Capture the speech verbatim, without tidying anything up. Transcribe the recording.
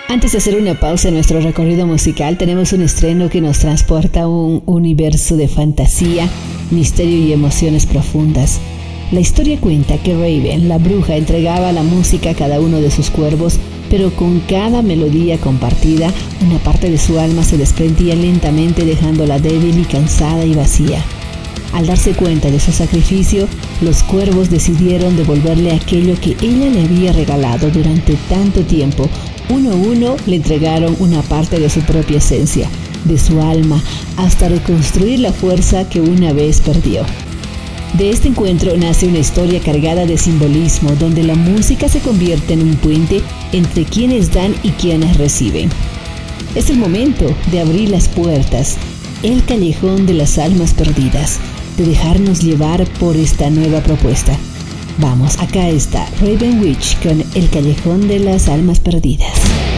Antes de hacer una pausa en nuestro recorrido musical, tenemos un estreno que nos transporta a un universo de fantasía, misterio y emociones profundas. La historia cuenta que Raven, la bruja, entregaba la música a cada uno de sus cuervos, pero con cada melodía compartida, una parte de su alma se desprendía lentamente, dejándola débil y cansada y vacía. Al darse cuenta de su sacrificio, los cuervos decidieron devolverle aquello que ella le había regalado durante tanto tiempo. Uno a uno le entregaron una parte de su propia esencia, de su alma, hasta reconstruir la fuerza que una vez perdió. De este encuentro nace una historia cargada de simbolismo, donde la música se convierte en un puente entre quienes dan y quienes reciben. Es el momento de abrir las puertas, el callejón de las almas perdidas, de dejarnos llevar por esta nueva propuesta. Vamos, acá está Raven Witch con El Callejón de las Almas Perdidas.